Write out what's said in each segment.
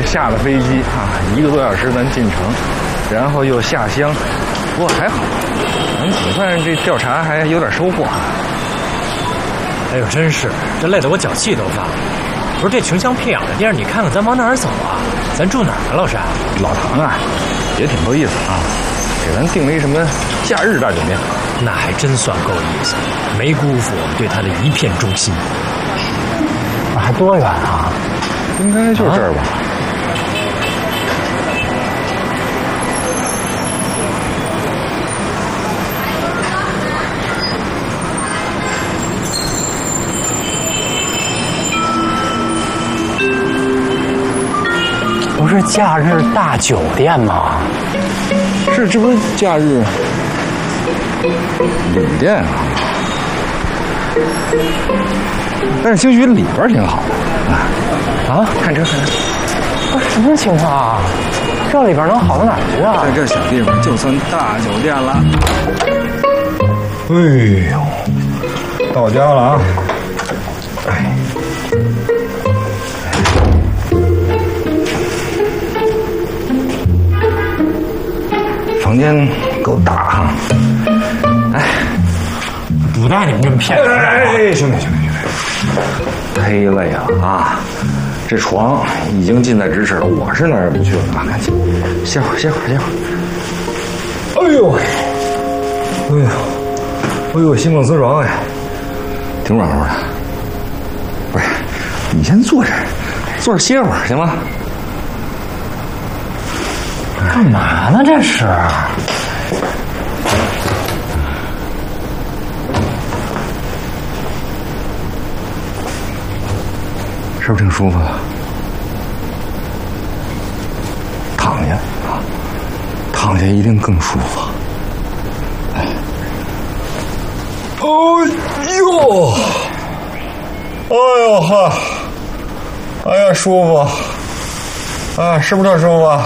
下了飞机啊，1个多小时咱进城，然后又下乡，不过还好，咱总算这调查还有点收获啊。 哎呦，真是，这累得我脚气都发了。不是这穷乡僻壤的地儿，你看看咱往哪儿走啊？咱住哪儿啊，老山？ 老唐啊，也挺够意思啊，给咱订了一什么假日大酒店。 那还真算够意思，没辜负我们对他的一片忠心。 还多远啊？ 应该就是这儿吧。 不是假日大酒店吗？ 是，这不是假日旅店啊。但是兴许里边挺好的啊！看车看车， 不是什么情况啊？这里边能好到哪儿去啊？ 在这小地方就算大酒店了。哎呦，到家了啊！哎，房间够大哈！哎， 不带你们这么骗人！ 哎，兄弟，忒累了啊！这床已经近在咫尺了，我是哪儿也不去了啊！赶紧歇会儿。哎呦，心梦丝床哎，挺软和的。不是，你先坐这儿歇会儿行吗？ 干嘛呢？这是？ 是不是挺舒服的？躺下一定更舒服。哎呦，呵，哎呀，舒服啊，是不是特舒服啊？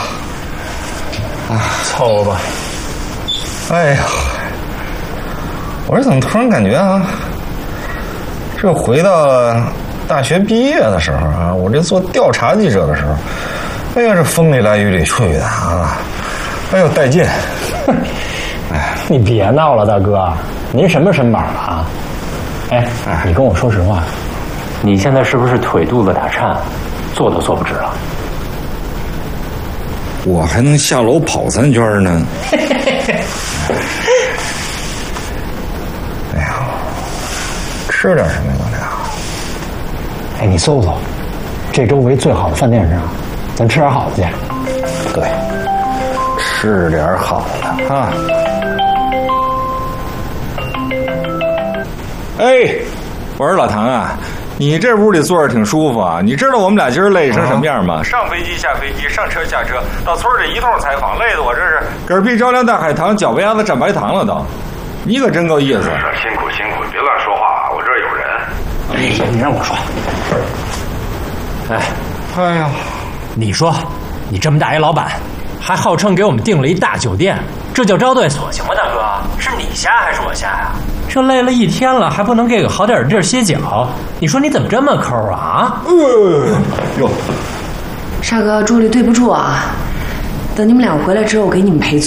凑合吧。 哎呀，我这怎么突然感觉啊，这回到了大学毕业的时候啊，我这做调查记者的时候，哎呀，这风里来雨里去的啊，哎呦带劲！ 哎，你别闹了，大哥，您什么身板啊？哎，你跟我说实话，你现在是不是腿肚子打颤，坐都坐不直了？ 我还能下楼跑3圈呢。哎呀，吃点什么呀，咱俩？ 哎，你搜搜，这周围最好的饭店是啥？咱吃点好的去。 对，吃点好的啊。哎，我说老唐啊，你这屋里坐着挺舒服啊。你知道我们俩今儿累成什么样吗？上飞机下飞机，上车下车，到村里一通采访，累得我这是嗝屁着凉大海棠，脚背丫子蘸白糖了都。你可真够意思。 辛苦，别乱说话，我这儿有人。 哎，你让我说。 哎呀， 你说，你这么大一老板，还号称给我们订了一大酒店，这叫招待所行吗？大哥，是你瞎还是我瞎呀？这累了一天了，还不能给个好点的地儿歇脚？你说你怎么这么抠啊？ 哟， 沙哥，助理对不住啊，等你们俩回来之后，我给你们赔罪。